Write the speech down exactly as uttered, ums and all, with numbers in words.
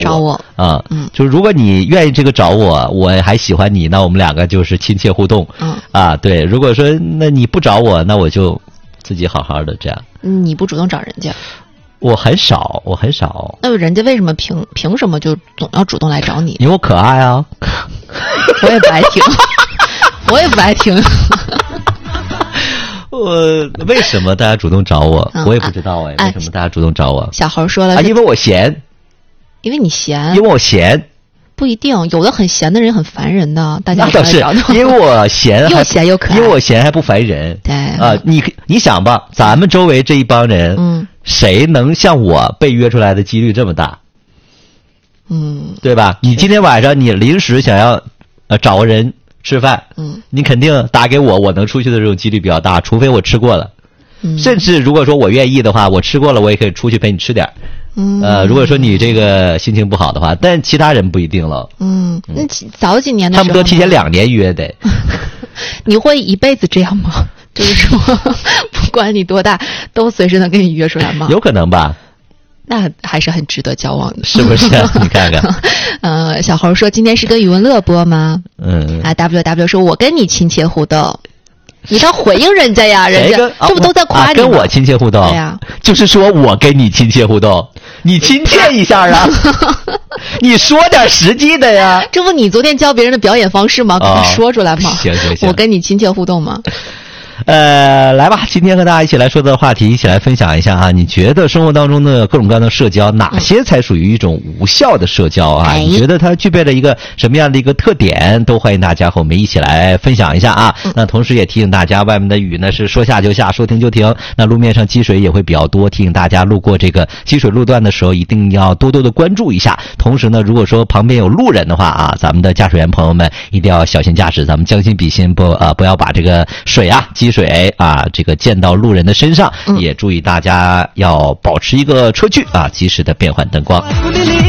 找我啊，嗯，就如果你愿意这个找我，我还喜欢你，那我们两个就是亲切互动，嗯啊，对。如果说那你不找我，那我就自己好好的这样。 你不主动找人家？ 我很少，我很少。 那人家为什么凭凭什么就总要主动来找你？ 因为我可爱啊！ 我也不爱听，我也不爱听。 我为什么大家主动找我？嗯、我也不知道哎，为什么大家主动找我？ 小猴说了、 啊，因为我闲。 因为你闲。 因为我闲。 不一定，有的很闲的人很烦人的，大家那倒是，因为我闲， 又闲又可爱。 因为我闲还不烦人。 对啊，你你想吧，咱们周围这一帮人，嗯，谁能像我被约出来的几率这么大？ 嗯， 对吧？你今天晚上你临时想要呃找个人吃饭，嗯，你肯定打给我，我能出去的这种几率比较大，除非我吃过了。嗯，甚至如果说我愿意的话，我吃过了，我也可以出去陪你吃点。嗯，呃，如果说你这个心情不好的话，但其他人不一定了。 嗯，那早几年的时候， 他们都提前两年约的。 你会一辈子这样吗？就是说，不管你多大，都随时能跟你约出来吗？ 有可能吧。 那还是很值得交往的， 是不是？你看看。 呃，小猴说今天是跟语文乐播吗？ 嗯。 啊 ，W W 说我跟你亲切互动。你倒回应人家呀，人家这不都在夸你吗？ 啊、跟我亲切互动， 对呀， 就是说我跟你亲切互动，你亲切一下啊，你说点实际的呀。 这不你昨天教别人的表演方式吗？ 哦、 可以说出来吗？ 行行行， 我跟你亲切互动吗？ 呃，来吧，今天和大家一起来说的话题，一起来分享一下啊。你觉得生活当中的各种各样的社交，哪些才属于一种无效的社交啊？ 嗯、 你觉得它具备了一个什么样的一个特点？都欢迎大家和我们一起来分享一下啊。嗯、那同时也提醒大家，外面的雨呢是说下就下，说停就停。那路面上积水也会比较多，提醒大家路过这个积水路段的时候，一定要多多的关注一下。同时呢，如果说旁边有路人的话啊，咱们的驾驶员朋友们一定要小心驾驶，咱们将心比心，不呃不要把这个水啊积水啊，这个溅到路人的身上，也注意大家要保持一个车距啊，及时的变换灯光。